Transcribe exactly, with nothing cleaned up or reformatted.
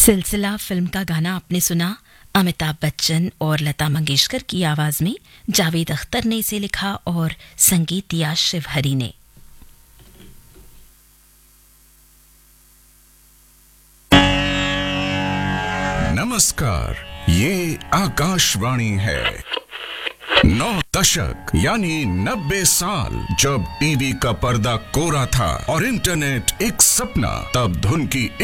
सिलसिला फिल्म का गाना आपने सुना। अमिताभ बच्चन और लता मंगेशकर की आवाज में जावेद अख्तर ने इसे लिखा और संगीत दिया शिवहरी ने। नमस्कार, ये आकाशवाणी है। नौ दशक यानी नब्बे साल जब टीवी का पर्दा कोरा था और इंटरनेट एक सपना, तब धुन की